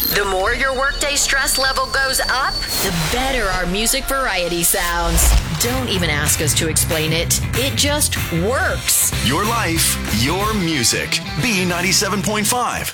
The more your workday stress level goes up, the better our music variety sounds. Don't even ask us to explain it. It just works. Your life, your music. B97.5.